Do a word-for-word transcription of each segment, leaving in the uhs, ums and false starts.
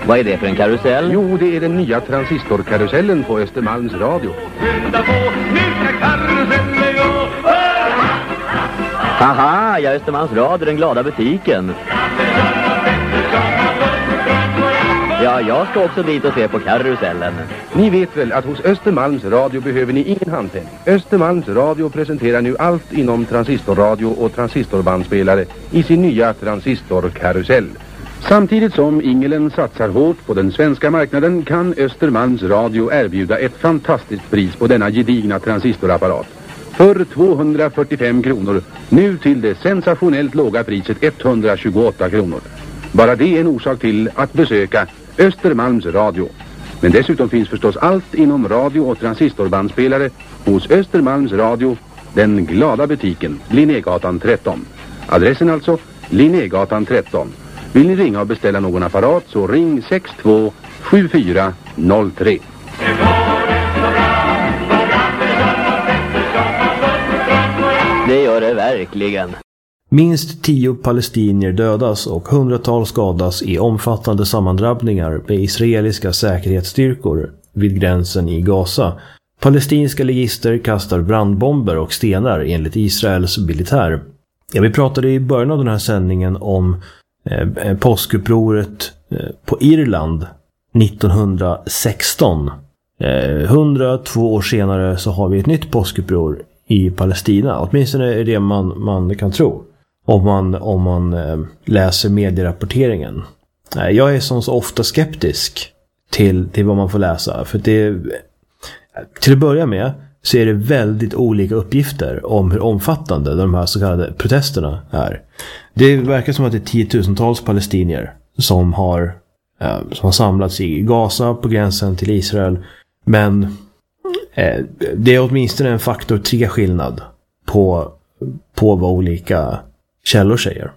Vad är det för en karusell? Jo, det är den nya transistorkarusellen på Östermalms radio. Haha, ja, Östermalms radio, den glada butiken. Ja, jag ska också dit och se på karusellen. Ni vet väl att hos Östermalms radio behöver ni ingen handpenning. Östermalms radio presenterar nu allt inom transistorradio och transistorbandspelare i sin nya transistorkarusell. Samtidigt som Ingelen satsar hårt på den svenska marknaden kan Östermalms radio erbjuda ett fantastiskt pris på denna gedigna transistorapparat. För tvåhundrafyrtiofem kronor, nu till det sensationellt låga priset etthundratjugoåtta kronor. Bara det är en orsak till att besöka Östermalms radio. Men dessutom finns förstås allt inom radio- och transistorbandspelare hos Östermalms radio, den glada butiken, Linnégatan tretton. Adressen alltså, Linnégatan tretton. Vill ni ringa och beställa någon apparat så ring sex två sju fyra noll tre. Det gör det verkligen. Minst tio palestinier dödas och hundratals skadas i omfattande sammandrabbningar med israeliska säkerhetsstyrkor vid gränsen i Gaza. Palestinska legister kastar brandbomber och stenar enligt Israels militär. Ja, vi pratade i början av den här sändningen om eh, påskupproret eh, på Irland nittonhundrasexton. Eh, hundratvå år senare så har vi ett nytt påskuppror i Palestina. Åtminstone är det man, man kan tro. Om man, om man eh, läser medierapporteringen. Eh, jag är som så ofta skeptisk till, till vad man får läsa. För det, till att börja med så är det väldigt olika uppgifter om hur omfattande de här så kallade protesterna är. Det verkar som att det är tiotusentals palestinier som har, eh, som har samlats i Gaza på gränsen till Israel. Men eh, det är åtminstone en faktor tre skillnad på, på vad olika källor säger.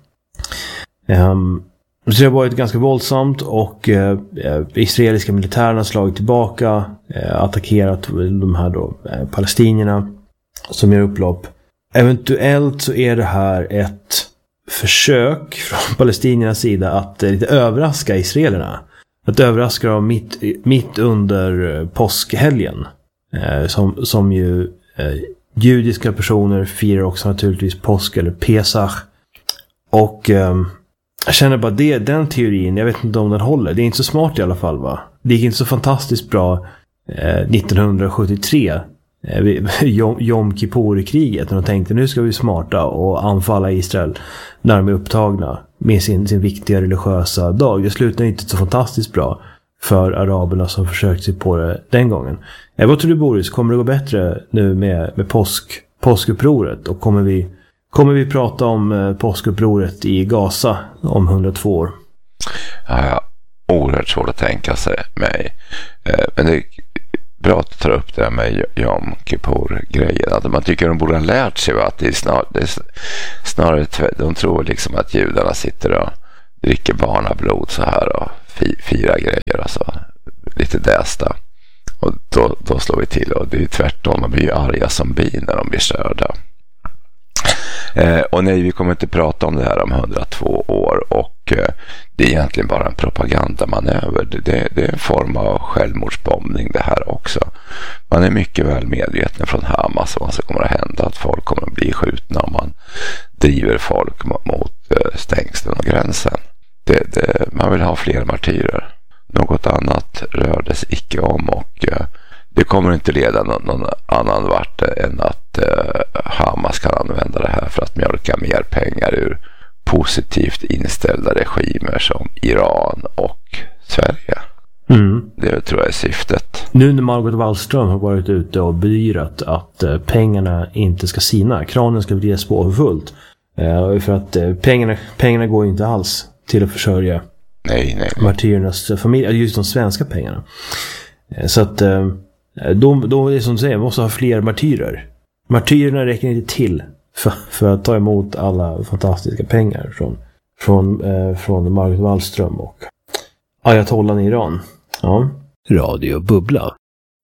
Um, så det har varit ganska våldsamt och eh, israeliska militären har slagit tillbaka, eh, attackerat de här då, eh, palestinierna som gör upplopp. Eventuellt så är det här ett försök från palestiniernas sida att eh, lite överraska israelerna. Att överraska dem mitt, mitt under påskhelgen. Eh, som, som ju eh, judiska personer firar också naturligtvis påsk eller Pesach. Och eh, jag känner bara det, den teorin, jag vet inte om den håller. Det är inte så smart i alla fall, va? Det gick inte så fantastiskt bra eh, nittonhundrasjuttiotre eh, Jom, Jom Kippur-kriget när de tänkte nu ska vi smarta och anfalla Israel när de är upptagna med sin, sin viktiga religiösa dag. Det slutar inte så fantastiskt bra för araberna som försökte sig på det den gången. Eh, vad tror du, Boris? Kommer det gå bättre nu med, med påsk, påskupproret? Och kommer vi Kommer vi prata om eh, påskupproret i Gaza om hundratvå år? Ja, ja, oerhört svårt att tänka sig mig. Eh, men det är bra att ta upp det här med Jom Kippur-grejen. Att man tycker de borde ha lärt sig va? Att det är, snar, det är snarare de tror liksom att judarna sitter och dricker barnablod så här och fi, firar grejer och så. Lite dästa. Och då, då slår vi till och det är tvärtom. Man blir ju arga som bin när de blir störda. Eh, och nej, vi kommer inte prata om det här om hundratvå år och eh, det är egentligen bara en propagandamanöver. Det, det, det är en form av självmordsbombning det här också. Man är mycket väl medveten från Hamas om vad som kommer att hända, att folk kommer att bli skjutna om man driver folk mot, mot eh, stängslen och gränsen. Det, det, man vill ha fler martyrer. Något annat rördes icke om och eh, det kommer inte leda någon, någon annan vart än att eh, Hamas kan använda det här för att mjölka mer pengar ur positivt inställda regimer som Iran och Sverige. Mm. Det tror jag är syftet. Nu när Margot Wallström har varit ute och bedyrat att eh, pengarna inte ska sina, kranen ska vridas på för fullt. Eh, för att eh, pengarna, pengarna går inte alls till att försörja nej, nej, nej. martyrernas familj, just de svenska pengarna. Eh, så att eh, Då, då är det som du säger, man måste ha fler martyrer. Martyrerna räcker inte till för, för att ta emot alla fantastiska pengar från, från, eh, från Margot Wallström och ayatollan i Iran. Ja. Radio Bubbla.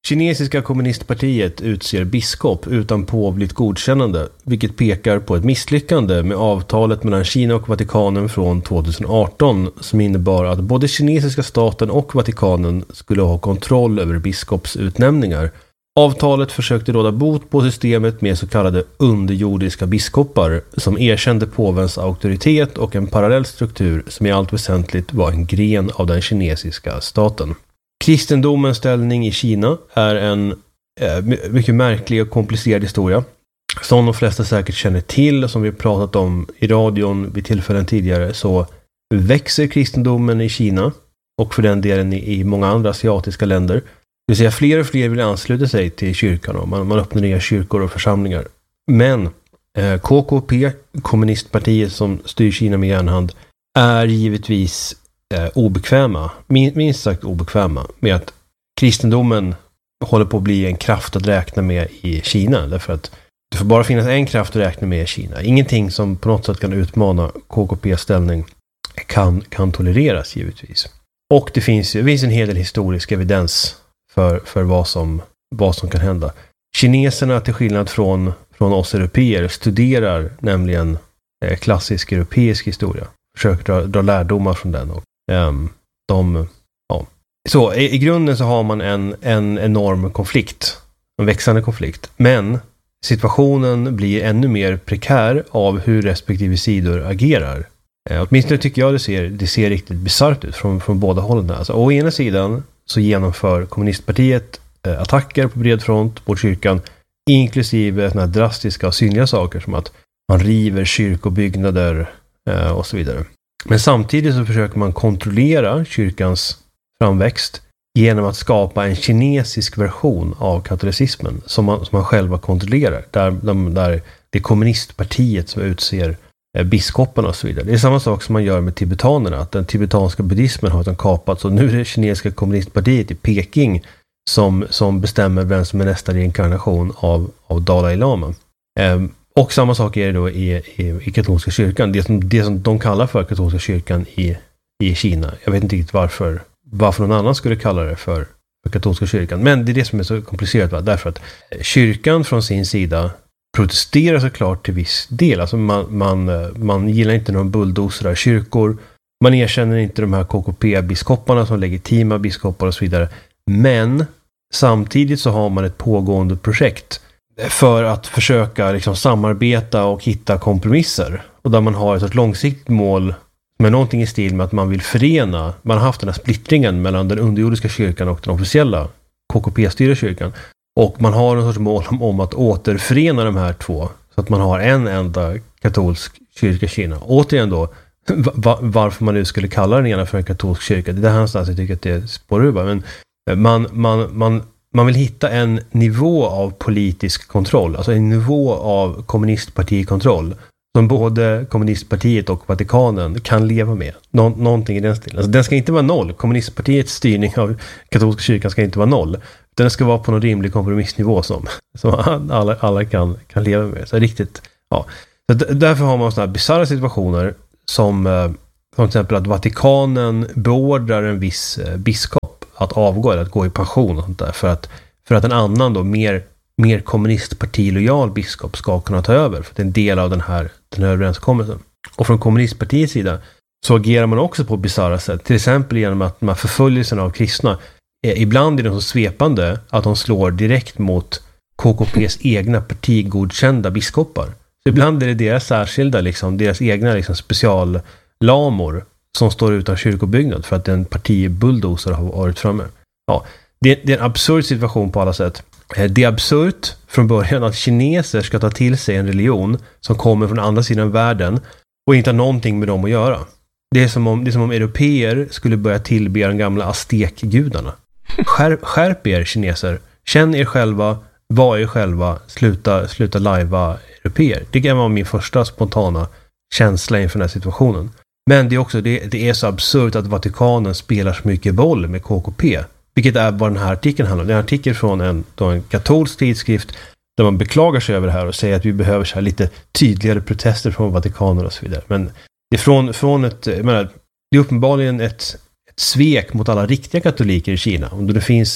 Kinesiska kommunistpartiet utser biskop utan påvligt godkännande, vilket pekar på ett misslyckande med avtalet mellan Kina och Vatikanen från tjugoarton som innebar att både kinesiska staten och Vatikanen skulle ha kontroll över biskopsutnämningar. Avtalet försökte råda bot på systemet med så kallade underjordiska biskopar som erkände påvens auktoritet och en parallell struktur som i allt väsentligt var en gren av den kinesiska staten. Kristendomens ställning i Kina är en eh, mycket märklig och komplicerad historia som de flesta säkert känner till, som vi pratat om i radion vid tillfällen tidigare. Så växer kristendomen i Kina och för den delen i, i många andra asiatiska länder. Det vill säga fler och fler vill ansluta sig till kyrkan och man, man öppnar nya kyrkor och församlingar. Men eh, K K P, kommunistpartiet som styr Kina med järnhand, är givetvis eh, obekväma, min, minst sagt obekväma med att kristendomen håller på att bli en kraft att räkna med i Kina. Därför att det får bara finnas en kraft att räkna med i Kina. Ingenting som på något sätt kan utmana K K P:s ställning kan, kan tolereras givetvis. Och det finns, det finns en hel del historisk evidens för, för vad, som, vad som kan hända. Kineserna, till skillnad från, från oss europeer, studerar nämligen eh, klassisk europeisk historia. Försöker dra, dra lärdomar från den. Och, eh, de, ja. Så i, i grunden så har man en, en enorm konflikt. En växande konflikt. Men situationen blir ännu mer prekär av hur respektive sidor agerar. Eh, åtminstone tycker jag det ser, det ser riktigt bisarrt ut från, från båda hållen. Alltså, å ena sidan så genomför kommunistpartiet eh, attacker på bred front mot kyrkan, inklusive såna här drastiska och synliga saker som att man river kyrkobyggnader eh, och så vidare. Men samtidigt så försöker man kontrollera kyrkans framväxt genom att skapa en kinesisk version av katolicismen som man, som man själva kontrollerar. Där, där det är kommunistpartiet som utser eh, biskoparna och så vidare. Det är samma sak som man gör med tibetanerna. Att den tibetanska buddhismen har den kapats och nu är det kinesiska kommunistpartiet i Peking som, som bestämmer vem som är nästa reinkarnation av, av Dalai Lama. Eh, och samma sak är det då i, i, i katolska kyrkan. Det som, det som de kallar för katolska kyrkan i, i Kina. Jag vet inte riktigt varför varför någon annan skulle kalla det för, för katolska kyrkan. Men det är det som är så komplicerat. Va? Därför att kyrkan från sin sida protesterar såklart till viss del. Alltså man, man, man gillar inte någon bulldozrar kyrkor. Man erkänner inte de här K K P-biskoparna som legitima biskopar och så vidare. Men samtidigt så har man ett pågående projekt för att försöka liksom samarbeta och hitta kompromisser. Och där man har ett långsiktigt mål med någonting i stil med att man vill förena, man har haft den här splittringen mellan den underjordiska kyrkan och den officiella K K P-styrda kyrkan. Och man har en sorts mål om, om att återförena de här två så att man har en enda katolsk kyrka i Kina. Återigen då, va, varför man nu skulle kalla den ena för en katolsk kyrka, det är där någonstans jag tycker att det spårar ur. Men man, man, man, man vill hitta en nivå av politisk kontroll, alltså en nivå av kommunistpartikontroll som både kommunistpartiet och Vatikanen kan leva med. Nå- någonting i den stilen. Alltså, den ska inte vara noll. Kommunistpartiets styrning av katolska kyrkan ska inte vara noll. Den ska vara på någon rimlig kompromissnivå som, som alla, alla kan, kan leva med. Så riktigt, ja. Så d- därför har man sådana här bizarra situationer som, eh, som till exempel att Vatikanen beordrar en viss eh, biskop att avgå eller att gå i pension och sånt där, för att, för att en annan då mer mer kommunistpartilojal biskop ska kunna ta över, för det är en del av den här, den här överenskommelsen. Och från kommunistpartiets sida så agerar man också på bizarra sätt, till exempel genom att de här förföljelserna av kristna eh, ibland är de så svepande att de slår direkt mot K K P:s egna partigodkända biskopar. Så ibland är det deras särskilda, liksom, deras egna liksom, speciallamor som står utan kyrkobyggnad för att en partibulldozer har varit framme. Ja, det, det är en absurd situation på alla sätt. Det är absurt från början att kineser ska ta till sig en religion som kommer från andra sidan världen och inte har någonting med dem att göra. Det är som om, det är som om europeer skulle börja tillbe de gamla aztekgudarna. Skärp, skärp er kineser. Känn er själva, var er själva, sluta, sluta lajva europeer. Det kan vara min första spontana känsla inför den här situationen. Men det är också det, det är så absurt att Vatikanen spelar så mycket boll med K K P. Vilket är vad den här artikeln handlar om. Det är en artikel från en, då en katolsk tidskrift där man beklagar sig över det här och säger att vi behöver så här lite tydligare protester från Vatikanen och så vidare. Men det är från, från ett, jag menar, det är uppenbarligen ett, ett svek mot alla riktiga katoliker i Kina. Om det finns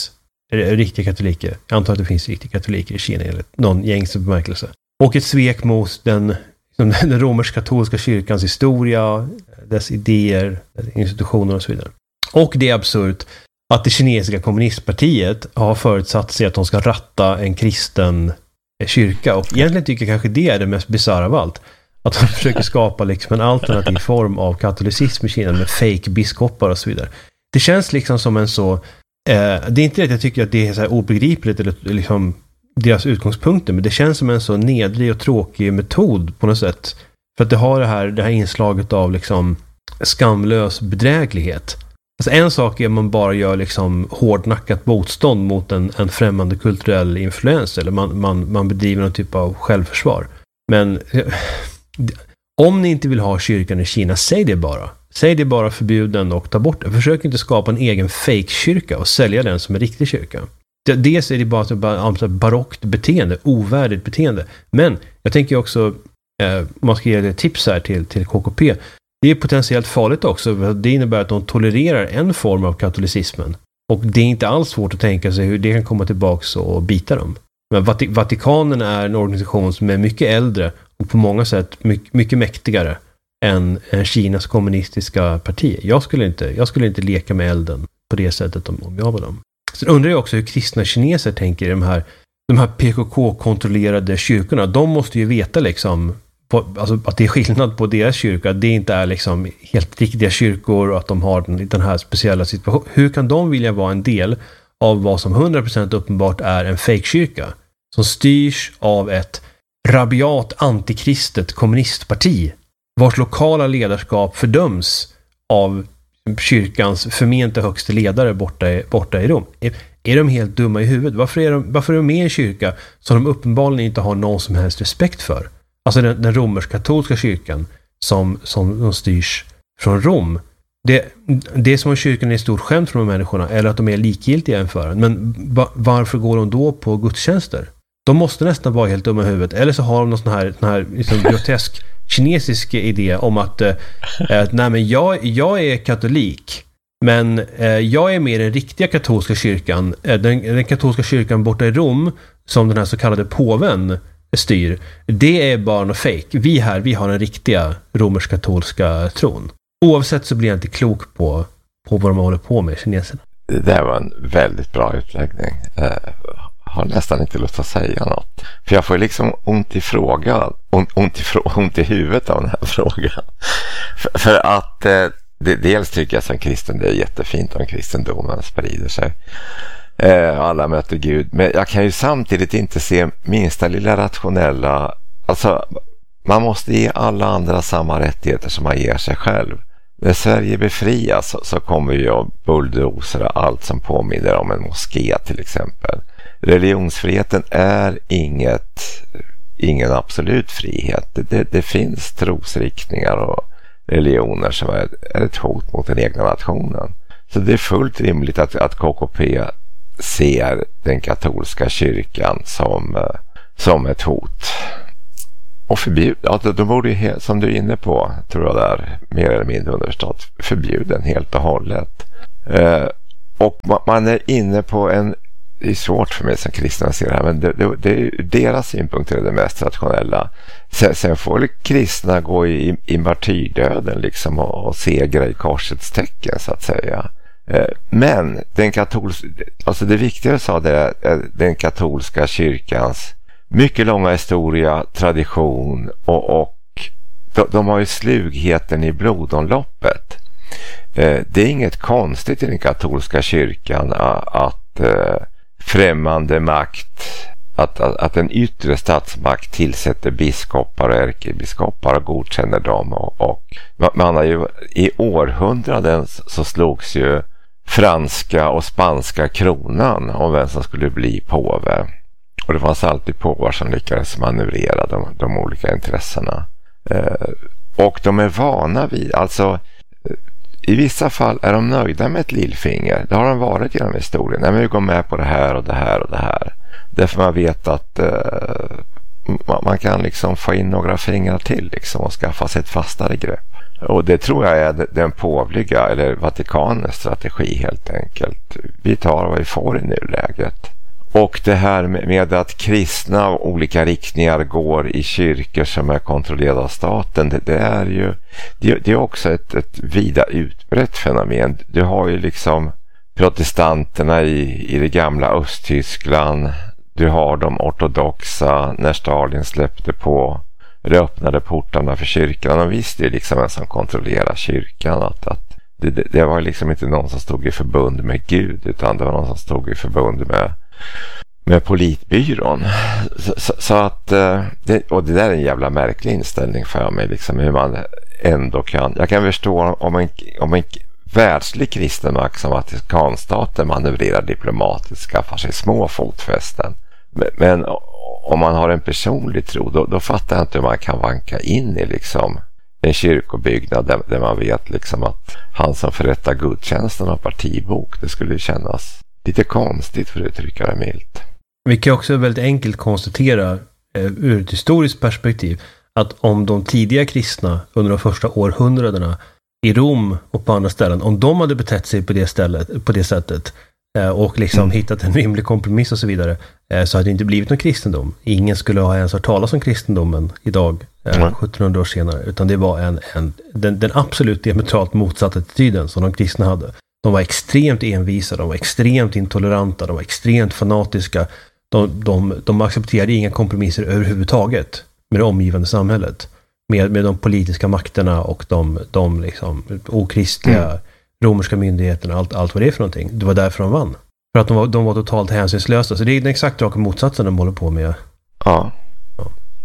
riktiga katoliker. Jag antar att det finns riktiga katoliker i Kina eller någon gängse bemärkelse. Och ett svek mot den, den romersk-katolska kyrkans historia, dess idéer, dess institutioner och så vidare. Och det är absurt att det kinesiska kommunistpartiet har förutsatt sig att de ska ratta en kristen kyrka. Och egentligen tycker jag kanske det är det mest bisarra av allt. Att de försöker skapa liksom en alternativ form av katolicism i Kina med fake biskopar och så vidare. Det känns liksom som en så... Eh, det är inte det att jag tycker att det är så här obegripligt eller liksom deras utgångspunkter, men det känns som en så nedrig och tråkig metod på något sätt. För att det har det här, det här inslaget av liksom skamlös bedräglighet. Alltså en sak är att man bara gör liksom hårdnackat motstånd mot en, en främmande kulturell influens, eller man, man, man bedriver någon typ av självförsvar. Men om ni inte vill ha kyrkan i Kina, säg det bara. Säg det bara, förbjuden och ta bort det. Försök inte skapa en egen fake-kyrka och sälja den som en riktig kyrka. Dels är det bara ett barockt beteende, ovärdigt beteende. Men jag tänker också, eh, man ska ge ett tips här till, till K K P. Det är potentiellt farligt också. Det innebär att de tolererar en form av katolicismen. Och det är inte alls svårt att tänka sig hur det kan komma tillbaka och bita dem. Men Vatik- Vatikanen är en organisation som är mycket äldre och på många sätt mycket, mycket mäktigare än, än Kinas kommunistiska parti. Jag skulle, inte, jag skulle inte leka med elden på det sättet om, om jag var dem. Sen undrar jag också hur kristna kineser tänker i de här, de här P K K-kontrollerade kyrkorna. De måste ju veta liksom på, alltså att det är skillnad på deras kyrka. Det inte är liksom helt riktiga kyrkor och att de har den, den här speciella situationen. Hur kan de vilja vara en del av vad som hundra procent uppenbart är en fejkkyrka som styrs av ett rabiat antikristet kommunistparti vars lokala ledarskap fördöms av kyrkans förmente högsta ledare borta i, borta i Rom? Är, är de helt dumma i huvudet? Varför är de, varför är de med i en kyrka som de uppenbarligen inte har någon som helst respekt för? Alltså den, den romersk-katolska kyrkan som, som de styrs från Rom. Det, det är som om kyrkan är stor skämt för de människorna, eller att de är likgiltiga inför den. Men va, varför går de då på gudstjänster? De måste nästan vara helt dumma i huvudet. Eller så har de någon sån här, sån här liksom grotesk kinesisk idé om att eh, nej, men jag, jag är katolik, men eh, jag är med i den riktiga katolska kyrkan. Eh, den, den katolska kyrkan borta i Rom, som den här så kallade påven styr, det är bara något fake. Vi här, vi har den riktiga romersk-katolska tron. Oavsett så blir jag inte klok på, på vad de håller på med, kineserna. Det där var en väldigt bra utläggning. Eh, har nästan inte lust att säga något. För jag får liksom ont i frågan, ont, ont, i, frå, ont i huvudet av den här frågan. För, för att eh, det, dels tycker jag som kristen det är jättefint om kristendomen sprider sig. Eh, alla möter Gud. Men jag kan ju samtidigt inte se minsta lilla rationella... Alltså, man måste ge alla andra samma rättigheter som man ger sig själv. När Sverige befrias så, så kommer ju att bulldozera allt som påminner om en moské till exempel. Religionsfriheten är inget, ingen absolut frihet. Det, det, det finns trosriktningar och religioner som är, är ett hot mot den egna nationen. Så det är fullt rimligt att, att K K P ser den katolska kyrkan som, som ett hot. Och förbjud, ja, de borde ju, som du är inne på, tror jag där, mer eller mindre underförstått, förbjuden helt och hållet. Eh, och man, man är inne på en, det är svårt för mig som kristen att se det här, men det, det, det är deras synpunkter är det mest rationella. Sen, sen får kristna gå i, i martyrdöden liksom och, och segra i korsets tecken så att säga. Eh, men den katolska, alltså det viktiga sa det är den katolska kyrkans mycket långa historia, tradition och, och de, de har ju slugheten i blodomloppet. Eh, det är inget konstigt i den katolska kyrkan att, att eh, främmande makt, att, att, att en yttre statsmakt tillsätter biskopar och ärkebiskopar och godkänner dem. Och, och man har ju i århundraden så slogs ju franska och spanska kronan om vem som skulle bli påve. Och det fanns alltid påvar som lyckades manövrera de, de olika intressena. Eh, och de är vana vid, alltså i vissa fall är de nöjda med ett lillfinger. Det har de varit genom historien. Nej, men vi går med på det här och det här och det här. Därför man vet att eh, man, man kan liksom få in några fingrar till liksom och skaffa sig ett fastare grepp. Och det tror jag är den påvliga eller Vatikanens strategi helt enkelt. Vi tar vad vi får i nuläget. Och det här med att kristna av olika riktningar går i kyrkor som är kontrollerade av staten, det, det är ju det, det är också ett, ett vida utbrett fenomen. Du har ju liksom protestanterna i, i det gamla Östtyskland, du har de ortodoxa när Stalin släppte på det öppnade portarna för kyrkan, och visst det är liksom en som kontrollerar kyrkan, att, att det, det, det var liksom inte någon som stod i förbund med Gud, utan det var någon som stod i förbund med med politbyrån. Så, så, så att det, och det där är en jävla märklig inställning för mig, liksom hur man ändå kan, jag kan förstå om en, om en världslig kristen makt som Vatikanstaten manövrerar diplomatiskt, skaffar sig små fotfästen, men, men om man har en personlig tro, då, då fattar jag inte hur man kan vanka in i liksom en kyrkobyggnad där, där man vet liksom att han som förrättar gudstjänsten har partibok. Det skulle kännas lite konstigt, för att uttrycka det milt. Vi kan också väldigt enkelt konstatera eh, ur ett historiskt perspektiv att om de tidiga kristna under de första århundradena i Rom och på andra ställen, om de hade betett sig på det, stället, på det sättet eh, och liksom mm. hittat en rimlig kompromiss och så vidare, eh, så hade det inte blivit någon kristendom. Ingen skulle ha ens hört talas om kristendomen idag, eh, mm. sjuttonhundra år senare, utan det var en, en, den, den absolut diametralt motsatta attityden som de kristna hade. De var extremt envisa, de var extremt intoleranta, de var extremt fanatiska. De, de, de accepterade inga kompromisser överhuvudtaget med det omgivande samhället. Med, med de politiska makterna och de, de liksom okristliga mm. romerska myndigheterna, allt, allt vad det är för någonting. Det var därför de vann. För att de var, de var totalt hänsynslösa. Så det är den exakt raka motsatsen de håller på med. Ja. ja.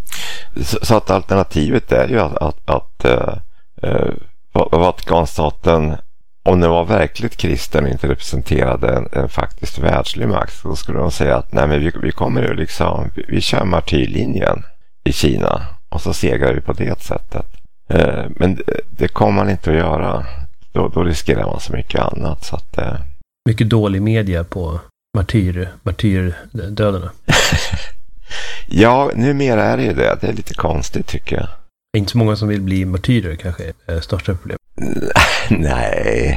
Så, så att alternativet är ju att, att, att äh, Vatikanstaten, om det var verkligt kristen och inte representerade en, en faktiskt världslig makt, så skulle de säga att nej, men vi, vi kommer ju liksom, vi, vi kör martyrlinjen i Kina och så segrar vi på det sättet. Eh, men det, det kommer man inte att göra. Då, då riskerar man så mycket annat. Så att, eh. Mycket dålig media på martyr, martyrdödarna. Ja, numera är det ju det. Det är lite konstigt, tycker jag. Det är inte så många som vill bli martyrer, kanske är största problem. Nej,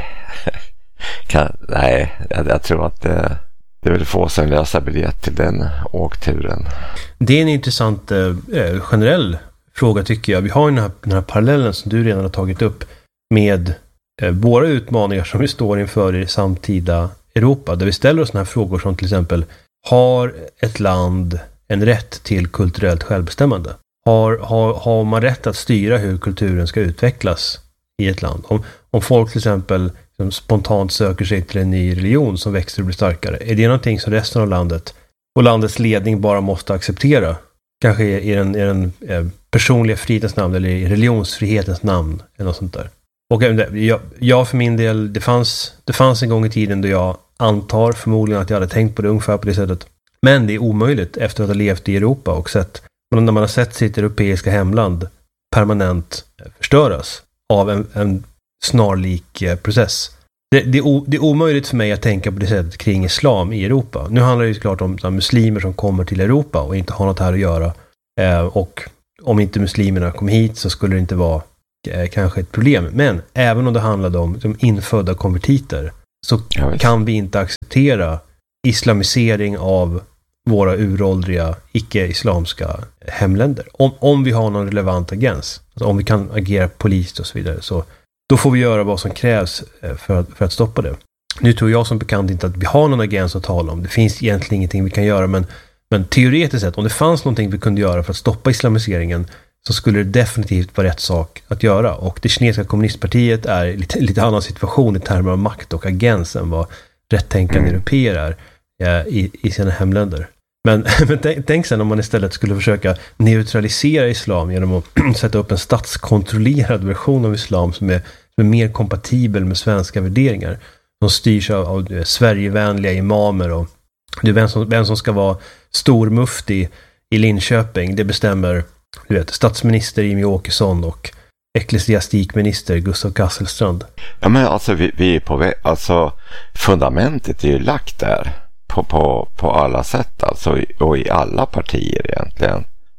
kan, nej, jag, jag tror att det, det vill få sig en lösa biljett till den åkturen. Det är en intressant eh, generell fråga, tycker jag. Vi har ju den här, den här parallellen som du redan har tagit upp med eh, våra utmaningar som vi står inför i samtida Europa, där vi ställer oss såna här frågor som till exempel: har ett land en rätt till kulturellt självbestämmande? Har, har, har man rätt att styra hur kulturen ska utvecklas i ett land? Om, om folk till exempel liksom spontant söker sig till en ny religion som växer och blir starkare, är det någonting som resten av landet och landets ledning bara måste acceptera? Kanske i den, i den eh, personliga frihetens namn eller i religionsfrihetens namn eller något sånt där. Och jag, jag för min del, det fanns, det fanns en gång i tiden då jag antar förmodligen att jag hade tänkt på det ungefär på det sättet. Men det är omöjligt efter att ha levt i Europa och sett, när man har sett sitt europeiska hemland permanent förstöras av en, en snarlik eh, process. Det, det, är o, det är omöjligt för mig att tänka på det sättet kring islam i Europa. Nu handlar det ju såklart om så, muslimer som kommer till Europa och inte har något här att göra. Eh, och om inte muslimerna kom hit så skulle det inte vara eh, kanske ett problem. Men även om det handlade om de infödda konvertiter, så kan vi inte acceptera islamisering av våra uråldriga icke-islamska hemländer. Om, om vi har någon relevant agens, alltså om vi kan agera politiskt och så vidare, så då får vi göra vad som krävs för att, för att stoppa det. Nu tror jag som bekant inte att vi har någon agens att tala om. Det finns egentligen ingenting vi kan göra, men, men teoretiskt sett, om det fanns någonting vi kunde göra för att stoppa islamiseringen, så skulle det definitivt vara rätt sak att göra. Och det kinesiska kommunistpartiet är i lite, lite annan situation i termer av makt och agens än vad rättänkande europeer är eh, i, i sina hemländer. Men, men tänk, tänk sen om man istället skulle försöka neutralisera islam genom att sätta upp en statskontrollerad version av islam som är, som är mer kompatibel med svenska värderingar. Som styrs av, av Sverigevänliga imamer och det är vem som, vem som ska vara stor mufti i Linköping. Det bestämmer, du vet, statsminister Jimmie Åkesson och ecklesiastikminister Gustav Kasselstrand. Ja, men alltså vi, vi är på väg, alltså fundamentet är ju lagt där. På, på, på alla sätt alltså, och i alla partier egentligen.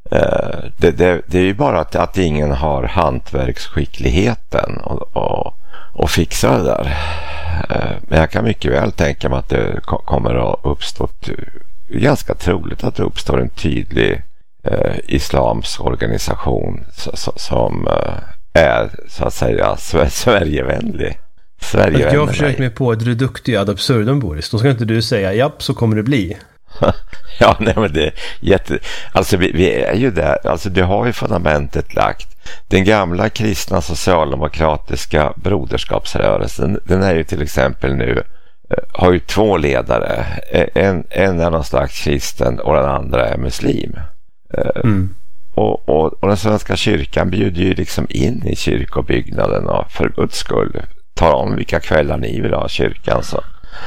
Det, det, det är ju bara att, att ingen har hantverksskickligheten och, och, och fixar det där. Men jag kan mycket väl tänka mig att det kommer att uppstå, ganska troligt att det uppstår en tydlig eh, islams organisation som, som eh, är så att säga Sverigevänlig. Sverigevänlig. Jag har försökt mig på ett reductio ad absurdum, Boris. Då ska inte du säga japp, så kommer det bli. Ja, nej, men det är jätte... Alltså vi, vi är ju där, alltså det har ju fundamentet lagt. Den gamla kristna socialdemokratiska broderskapsrörelsen, den är ju till exempel nu, har ju två ledare. En, en är någon slags kristen och den andra är muslim. Mm. Och, och, och den svenska kyrkan bjuder ju liksom in i kyrkobyggnaden, och för Guds skull, tar om vilka kvällar ni vill ha kyrkan, så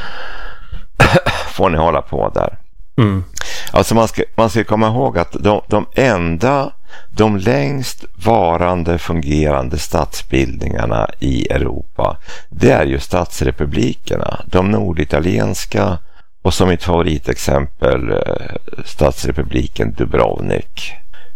får ni hålla på där. Mm. Alltså man ska, man ska komma ihåg att de, de enda, de längst varande fungerande statsbildningarna i Europa, det är ju statsrepublikerna, de norditalienska, och som mitt favoritexempel statsrepubliken Dubrovnik,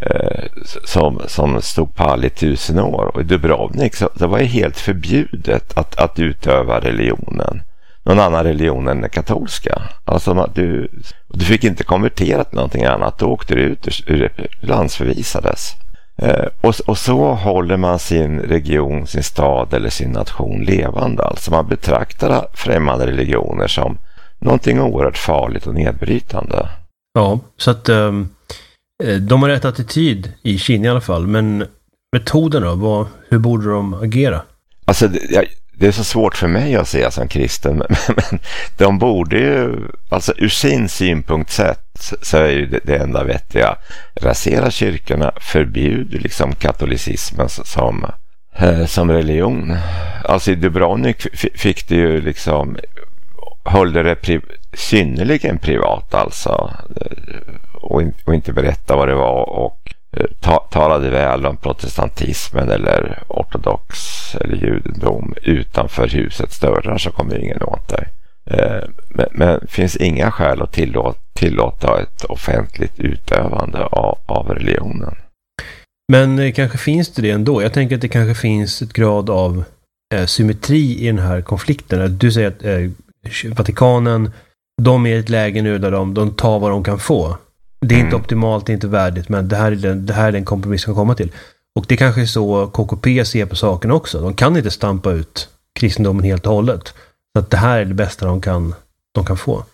som, som stod pall i tusen år. Och i Dubrovnik så det var det helt förbjudet att, att utöva religionen, någon annan religion än den katolska. Alltså du, du fick inte konvertera till någonting annat. Då åkte du ut ur, landsförvisades. Eh, och, och så håller man sin region, sin stad eller sin nation levande. Alltså man betraktar främmande religioner som någonting oerhört farligt och nedbrytande. Ja, så att um, de har rätt attityd i Kina i alla fall. Men metoden då, vad, hur borde de agera? Alltså det, jag, det är så svårt för mig att se som kristen, men, men de borde ju, alltså ur sin synpunkt sett, så är ju det, det enda vettiga: rasera kyrkorna, förbjud liksom katolicismen som, som religion. Alltså i Dubrovnik f- fick det ju liksom, höll det pri- synnerligen privat alltså, och, in, och inte berätta vad det var, och ta, talade väl om protestantismen eller ortodox eller judendom utanför husets dörrar, så kommer ingen åt dig. Eh, men, men finns inga skäl att tillåta, tillåta ett offentligt utövande av, av religionen. Men eh, kanske finns det det ändå. Jag tänker att det kanske finns ett grad av eh, symmetri i den här konflikten. Du säger att eh, Vatikanen, de är i ett läge nu där de, de tar vad de kan få. Det är inte mm. optimalt, det är inte värdigt, men det här är den, det här är den kompromiss som komma till. Och det kanske är så K K P ser på saken också. De kan inte stampa ut kristendomen helt och hållet. Så att det här är det bästa de kan, de kan få.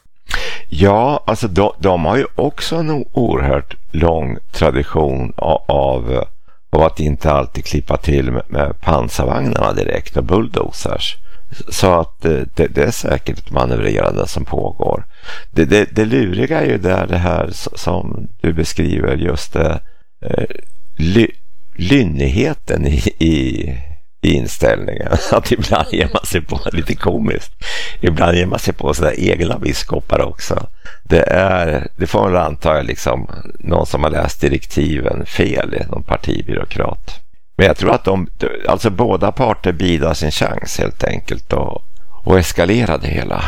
Ja, alltså de, de har ju också en oerhört lång tradition av, av, av att inte alltid klippa till med, med pansarvagnarna direkt och bulldozers. Så att det, det är säkert ett manövrerande som pågår. Det, det, det luriga är ju där det här som du beskriver, just det, eh, ly, lynnigheten i, i, i inställningen. Att ibland ger man sig på, lite komiskt, ibland ger man sig på sådär egna biskopar också. Det är, det får man anta liksom någon som har läst direktiven fel, någon partibyråkrat. Men jag tror att de, alltså båda parter bidrar sin chans helt enkelt och, och eskalera det hela.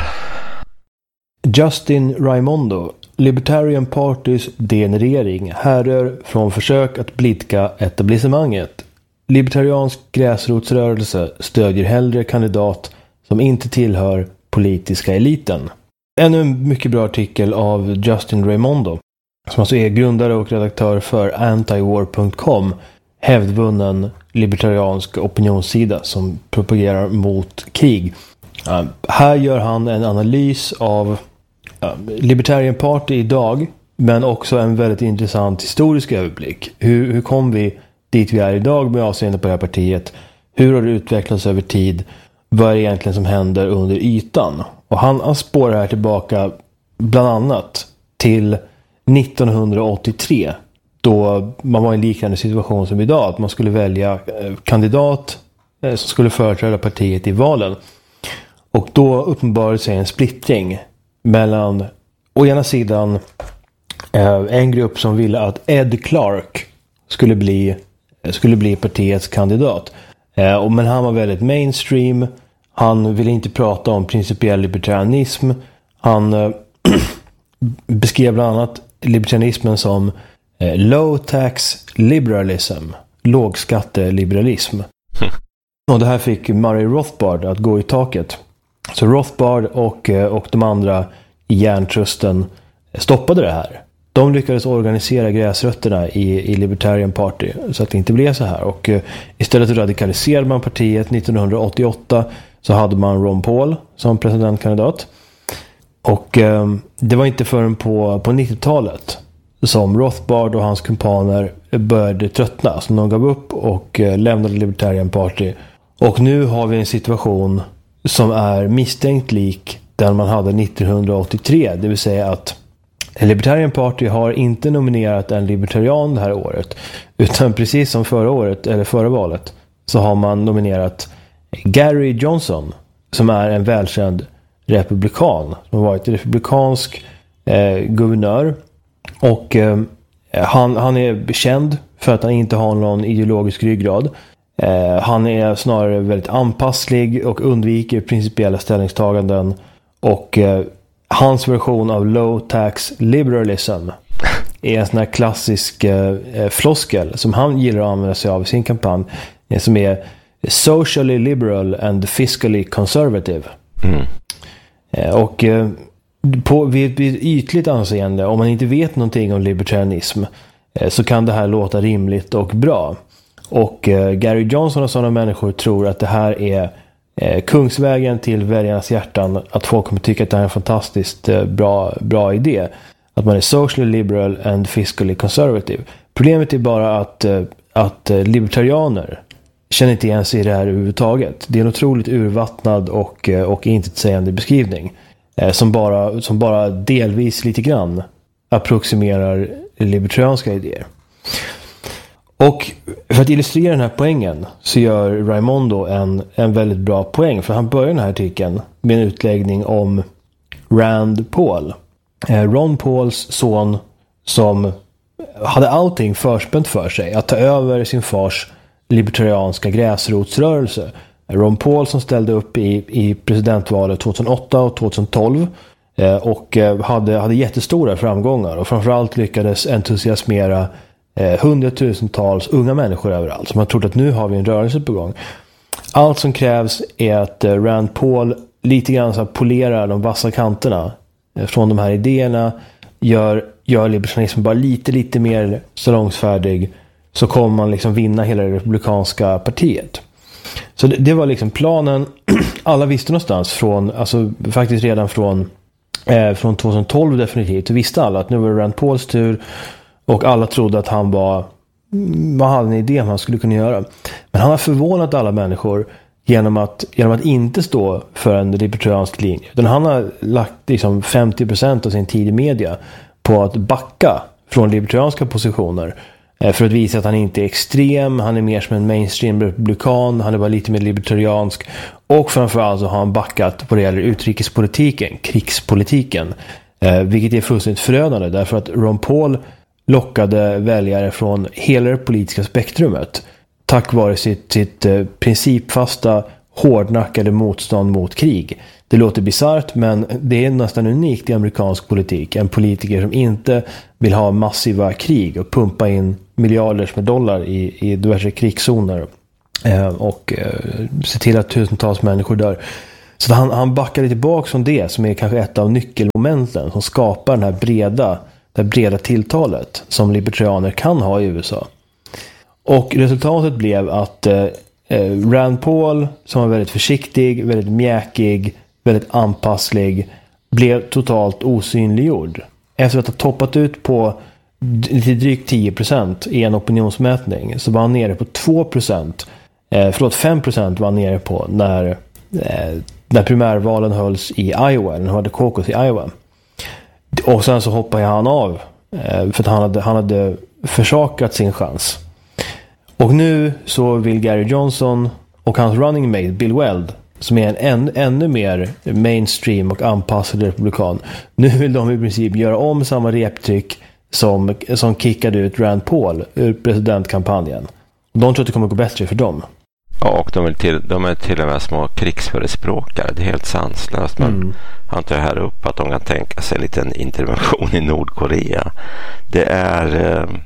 Justin Raimondo, Libertarian Partys degenerering härrör från försök att blidka etablissemanget. Libertariansk gräsrotsrörelse stödjer hellre kandidat som inte tillhör politiska eliten. Ännu en mycket bra artikel av Justin Raimondo, som alltså är grundare och redaktör för antiwar punkt com, hävdvunnen libertariansk opinionssida som propagerar mot krig. Uh, här gör han en analys av uh, Libertarian Party idag, men också en väldigt intressant historisk överblick. Hur, hur kom vi dit vi är idag med avseende på det här partiet? Hur har det utvecklats över tid? Vad är det egentligen som händer under ytan? Och han, han spårar här tillbaka bland annat till nittonhundraåttiotre, då man var i en liknande situation som idag, att man skulle välja kandidat som skulle företräda partiet i valen. Och då uppenbarade sig en splittring mellan å ena sidan en grupp som ville att Ed Clark skulle bli, skulle bli partiets kandidat. Men han var väldigt mainstream. Han ville inte prata om principiell libertarianism. Han beskrev bland annat libertarianismen som eh, low tax liberalism, lågskatteliberalism. Och det här fick Murray Rothbard att gå i taket. Så Rothbard och, och de andra i järntrusten stoppade det här. De lyckades organisera gräsrötterna i, i Libertarian Party så att det inte blev så här. Och uh, istället radikaliserade man partiet. nittonhundraåttioåtta så hade man Ron Paul som presidentkandidat. Och uh, det var inte förrän på, på nittiotalet som Rothbard och hans kumpaner började tröttna. Så de gav upp och uh, lämnade Libertarian Party. Och nu har vi en situation som är misstänkt lik den man hade nittonhundraåttiotre. Det vill säga att Libertarian Party har inte nominerat en libertarian det här året. Utan precis som förra året, eller förra valet, så har man nominerat Gary Johnson, som är en välkänd republikan. Som har varit republikansk eh, guvernör. Och eh, han, han är känd för att han inte har någon ideologisk ryggrad. Eh, han är snarare väldigt anpasslig och undviker principiella ställningstaganden. Och eh, hans version av low tax liberalism är en sån här klassisk eh, floskel som han gillar att använda sig av i sin kampanj, eh, som är socially liberal and fiscally conservative. Mm. Eh, och eh, på, vid, vid ytligt anseende, om man inte vet någonting om libertarianism, eh, så kan det här låta rimligt och bra. Och eh, Gary Johnson och sådana människor tror att det här är eh, kungsvägen till väljarnas hjärtan, att folk kommer tycka att det här är en fantastiskt eh, bra, bra idé. Att man är socially liberal and fiscally conservative. Problemet är bara att, eh, att eh, libertarianer känner inte igen sig i det här överhuvudtaget. Det är en otroligt urvattnad och, eh, och intetsägande beskrivning eh, som, bara, som bara delvis lite grann approximerar libertarianska idéer. Och för att illustrera den här poängen så gör Raimondo en, en väldigt bra poäng. För han börjar den här artikeln med en utläggning om Rand Paul. Eh, Ron Pauls son som hade allting förspänt för sig. Att ta över sin fars libertarianska gräsrotsrörelse. Ron Paul som ställde upp i, i presidentvalet tjugohundraåtta och tjugotolv. Eh, och eh, hade, hade jättestora framgångar. Och framförallt lyckades entusiasmera Eh, hundratusentals unga människor överallt som har trott att nu har vi en rörelse på gång. Allt som krävs är att eh, Rand Paul lite grann så här polerar de vassa kanterna eh, från de här idéerna, gör, gör libertarianismen bara lite lite mer salongsfärdig, så kommer man liksom vinna hela det republikanska partiet. Så det, det var liksom planen. Alla visste någonstans från, alltså faktiskt redan från eh, från tjugotolv definitivt, så visste alla att nu var det Rand Pauls tur. Och alla trodde att han var, man hade en idé om han skulle kunna göra. Men han har förvånat alla människor genom att, genom att inte stå för en libertariansk linje. Utan han har lagt liksom femtio procent av sin tid i media på att backa från libertarianska positioner. För att visa att han inte är extrem, han är mer som en mainstream republikan, han är bara lite mer libertariansk. Och framförallt så har han backat på det gäller utrikespolitiken, krigspolitiken. Vilket är fullständigt förödande, därför att Ron Paul lockade väljare från hela det politiska spektrumet tack vare sitt, sitt eh, principfasta, hårdnackade motstånd mot krig. Det låter bizarrt, men det är nästan unikt i amerikansk politik. En politiker som inte vill ha massiva krig och pumpa in miljarders med dollar i, i diverse krigszoner eh, och eh, se till att tusentals människor dör. Så han, han backade tillbaka från det som är kanske ett av nyckelmomenten som skapar den här breda det breda tilltalet som libertarianer kan ha i U S A. Och resultatet blev att eh, Rand Paul, som var väldigt försiktig, väldigt mjäkig, väldigt anpasslig, blev totalt osynliggjord. Efter att ha toppat ut på lite drygt tio procent i en opinionsmätning så var han nere på två procent. Eh, förlåt, fem procent var han nere på när, eh, när primärvalen hölls i Iowa, när han hade caucus i Iowa. Och sen så hoppade han av för att han hade, han hade försakat sin chans. Och nu så vill Gary Johnson och hans running mate Bill Weld, som är en än, ännu mer mainstream och anpassad republikan, nu vill de i princip göra om samma reptryck som, som kickade ut Rand Paul ur presidentkampanjen. De tror att det kommer gå bättre för dem. Ja, och de är, till, de är till och med små krigsförespråkare. Det är helt sanslöst. Men mm. han tar här upp att de kan tänka sig en liten intervention i Nordkorea. Det är,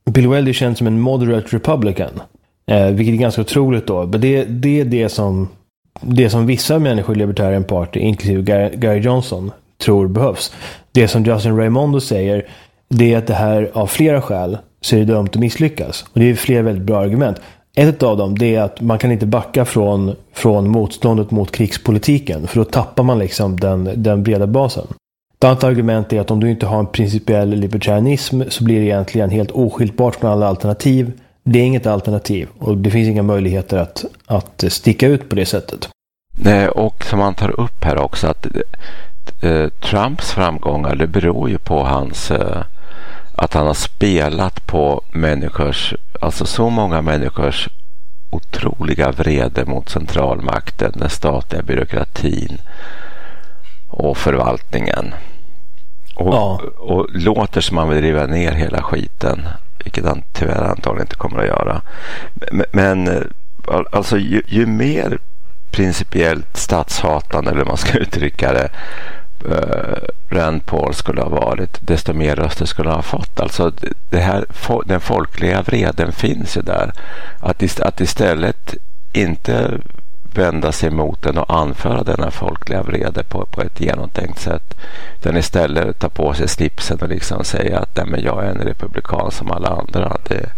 Bill Weld är känd som en moderate republican. Eh, vilket är ganska otroligt då. Men det, det är det som, det som vissa människor i Libertarian Party, inklusive Gary, Gary Johnson, tror behövs. Det som Justin Raimondo säger, det är att det här av flera skäl så är det dömt att misslyckas. Och det är flera väldigt bra argument. Ett av dem, det är att man kan inte backa från, från motståndet mot krigspolitiken. För då tappar man liksom den, den breda basen. Ett annat argument är att om du inte har en principiell libertarianism så blir det egentligen helt oskiljbart från alla alternativ. Det är inget alternativ och det finns inga möjligheter att, att sticka ut på det sättet. Nej, och som man tar upp här också att eh, Trumps framgångar, det beror ju på hans eh, att han har spelat på människors, alltså så många människors otroliga vrede mot centralmakten, den statliga byråkratin och förvaltningen. Och, ja. och låter som man vill driva ner hela skiten, vilket han tyvärr antagligen inte kommer att göra. Men, men alltså ju, ju mer principiellt statshatande, eller man ska uttrycka det, uh, Rand Paul skulle ha varit, desto mer röster skulle ha fått. Alltså det här, den folkliga vreden finns ju där. Att, ist- att istället inte vända sig mot den och anföra denna folkliga vrede på, på ett genomtänkt sätt, utan istället ta på sig slipsen och liksom säga att nej, men jag är en republikan som alla andra. Det,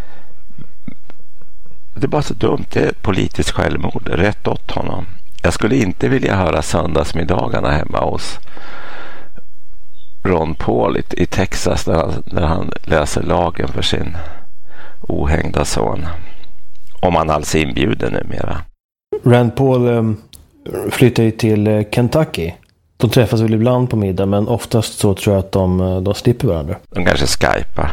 det är bara så dumt. Det är politiskt självmord. Rätt åt honom. Jag skulle inte vilja höra söndagsmiddagarna hemma hos Ron Paul i, i Texas när han, när han läser lagen för sin ohängda son. Om han alls är inbjuden numera. Rand Paul um, flyttar ju till Kentucky. De träffas väl ibland på middag, men oftast så tror jag att de, de slipper varandra. De kanske skypar.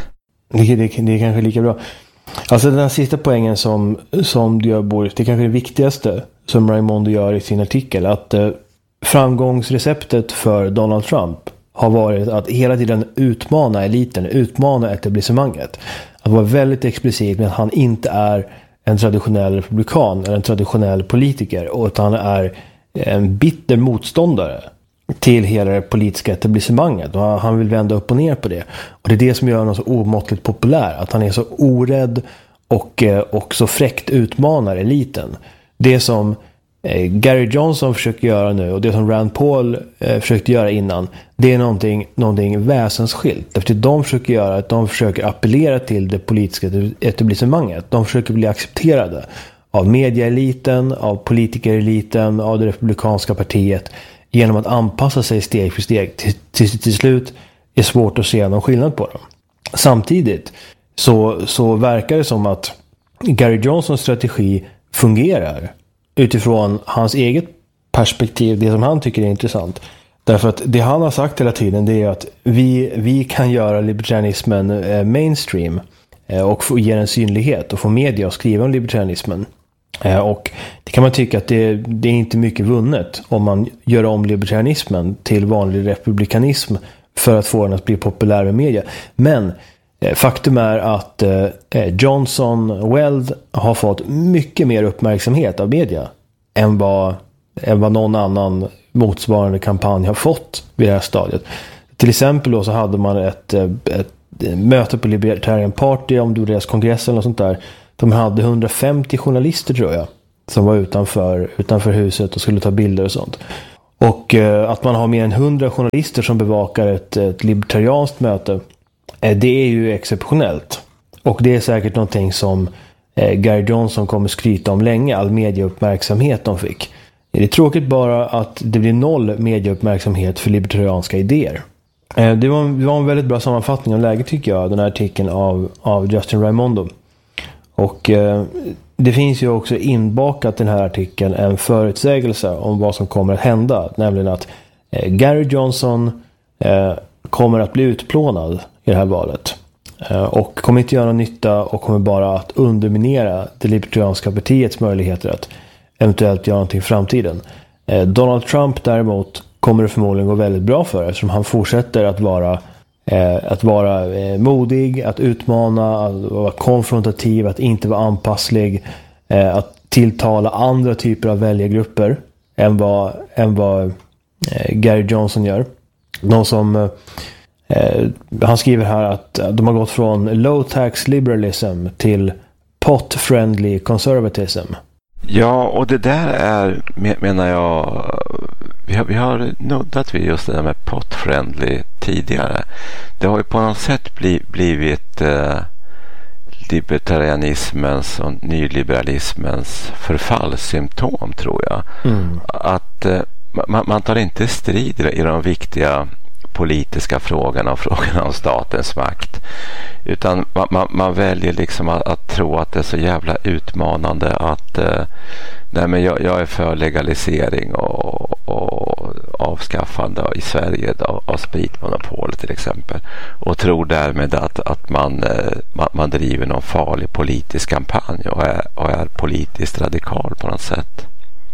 Det, det, det är kanske lika bra. Alltså den här sista poängen som, som du gör, Boris, det är kanske det viktigaste som Raimondo gör i sin artikel. Att eh, framgångsreceptet för Donald Trump har varit att hela tiden utmana eliten, utmana etablissemanget. Att vara väldigt explicit med att han inte är en traditionell republikan eller en traditionell politiker, utan han är en bitter motståndare till hela det politiska etablissemanget, och han vill vända upp och ner på det. Och det är det som gör honom så omåttligt populär, att han är så orädd och, och så fräckt utmanar eliten. Det som eh, Gary Johnson försöker göra nu och det som Rand Paul eh, försökte göra innan, det är någonting, någonting väsensskilt. Efter de försöker göra att de försöker appellera till det politiska etablissemanget. De försöker bli accepterade av mediaeliten, av politikereliten, av det republikanska partiet, genom att anpassa sig steg för steg till, till, till slut är svårt att se någon skillnad på dem. Samtidigt så, så verkar det som att Gary Johnsons strategi fungerar utifrån hans eget perspektiv, det som han tycker är intressant. Därför att det han har sagt hela tiden, det är att vi, vi kan göra libertarianismen eh, mainstream eh, och få, ge en synlighet och få media att skriva om libertarianismen. Eh, och det kan man tycka att det, det är inte mycket vunnet om man gör om libertarianismen till vanlig republikanism för att få den att bli populär med media. Men eh, faktum är att eh, Johnson Weld har fått mycket mer uppmärksamhet av media än vad, än vad någon annan motsvarande kampanj har fått vid det här stadiet. Till exempel då så hade man ett, ett, ett möte på Libertarian Party, om du deras kongress eller något sånt där. De hade hundrafemtio journalister, tror jag, som var utanför, utanför huset och skulle ta bilder och sånt. Och eh, att man har mer än hundra journalister som bevakar ett, ett libertarianskt möte, eh, det är ju exceptionellt. Och det är säkert någonting som eh, Gary Johnson kommer skryta om länge, all mediauppmärksamhet de fick. Det är tråkigt bara att det blir noll mediauppmärksamhet för libertarianska idéer. Eh, det, var, det var en väldigt bra sammanfattning av läget, tycker jag, den här artikeln av, av Justin Raimondo. Och eh, det finns ju också inbakat i den här artikeln en förutsägelse om vad som kommer att hända. Nämligen att eh, Gary Johnson eh, kommer att bli utplånad i det här valet. Eh, och kommer inte göra nytta och kommer bara att underminera det libertarianska partiets möjligheter att eventuellt göra någonting i framtiden. Eh, Donald Trump däremot kommer det förmodligen gå väldigt bra för, eftersom han fortsätter att vara Eh, att vara eh, modig, att utmana, att vara konfrontativ, att inte vara anpasslig, eh, att tilltala andra typer av väljargrupper än vad, än vad eh, Gary Johnson gör. De som Eh, han skriver här att de har gått från low tax liberalism till pot friendly conservatism. Ja, och det där är, menar jag, vi har, vi har nuddat vid just det där med pot friendly tidigare. Det har ju på något sätt bli, blivit eh, libertarianismens och nyliberalismens förfallssymptom, tror jag. Mm. Att eh, man, man tar inte strid i de viktiga politiska frågorna och frågorna om statens makt, utan man, man, man väljer liksom att, att tro att det är så jävla utmanande att eh, nej, men jag, jag är för legalisering och, och avskaffande i Sverige av, av spritmonopolet till exempel, och tror därmed att, att man, eh, man, man driver någon farlig politisk kampanj och är, och är politiskt radikal på något sätt.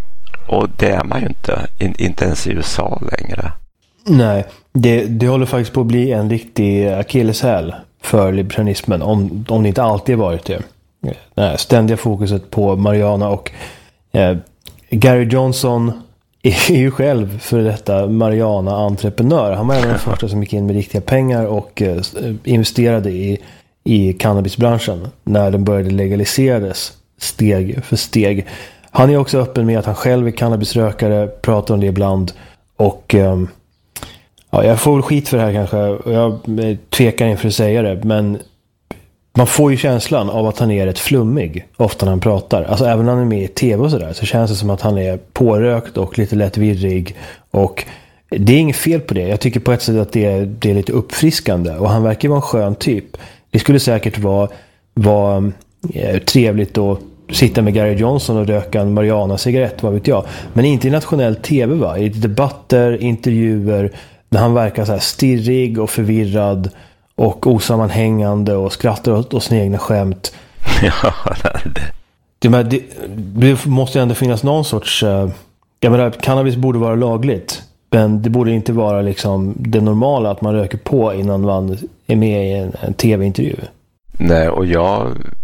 Och det är man ju inte, in, inte ens i U S A längre. Nej, det, det håller faktiskt på att bli en riktig akilleshäl för libertarianismen, om, om det inte alltid varit det. Nej, ständiga fokuset på marijuana, och eh, Gary Johnson är ju själv för detta marijuana-entreprenör. Han var en av de första som gick in med riktiga pengar och eh, investerade i, i cannabisbranschen när den började legaliseras steg för steg. Han är också öppen med att han själv är cannabisrökare, pratar om det ibland, och eh, ja, jag får väl skit för det här kanske, och jag tvekar inför att säga det, men man får ju känslan av att han är rätt flummig ofta när han pratar. Alltså även när han är med i tv och sådär, så känns det som att han är pårökt och lite lätt virrig, och det är inget fel på det. Jag tycker på ett sätt att det är, det är lite uppfriskande, och han verkar vara en skön typ. Det skulle säkert vara, vara eh, trevligt att sitta med Gary Johnson och röka en marijuana-cigarett, vad vet jag. Men inte i nationell tv, va? I debatter, intervjuer, när han verkar så här stirrig och förvirrad och osammanhängande och skrattar åt, åt sina egna skämt. Ja, det. Det, det, det måste ändå finnas någon sorts... Uh, jag menar, cannabis borde vara lagligt, men det borde inte vara liksom det normala att man röker på innan man är med i en, en tv-intervju. Nej, och jag...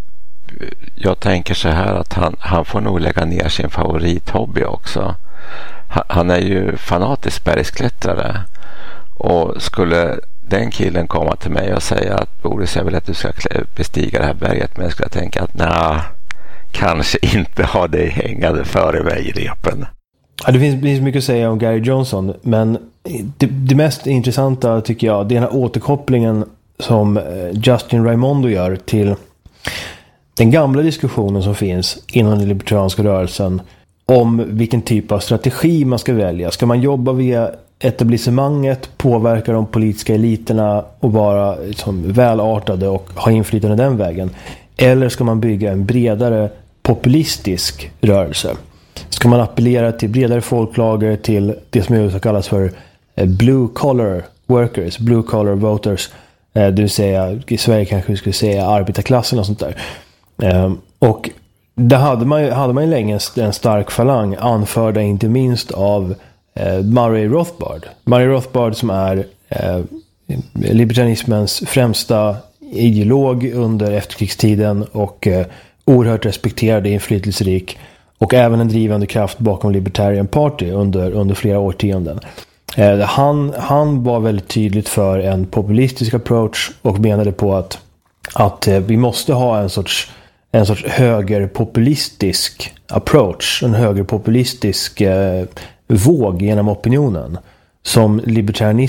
Jag tänker så här att han, han får nog lägga ner sin favorithobby också. Han, han är ju fanatisk bergsklättrare. Och skulle den killen komma till mig och säga att Boris, jag vill att du ska bestiga det här berget, men jag skulle tänka att nej, kanske inte ha dig hängande före mig i repen. Ja, det finns, det finns mycket att säga om Gary Johnson, men det, det mest intressanta tycker jag, det är den här återkopplingen som Justin Raimondo gör till den gamla diskussionen som finns inom den libertarianska rörelsen om vilken typ av strategi man ska välja. Ska man jobba via etablissemanget, påverka de politiska eliterna och vara liksom välartade och ha inflytande den vägen? Eller ska man bygga en bredare populistisk rörelse? Ska man appellera till bredare folklager, till det som i U S A kallas för blue collar workers, blue collar voters, det vill säga i Sverige kanske vi skulle säga arbetarklassen och sånt där. Och där hade man ju, hade man ju länge en stark falang, anförda inte minst av eh, Murray Rothbard. Murray Rothbard som är eh, libertarianismens främsta ideolog under efterkrigstiden och eh, oerhört respekterad, inflytelserik, och även en drivande kraft bakom Libertarian Party under, under flera årtionden. Eh, han, han var väldigt tydligt för en populistisk approach och menade på att, att eh, vi måste ha en sorts en sorts högerpopulistisk approach, en högerpopulistisk eh, våg genom opinionen som libertarianism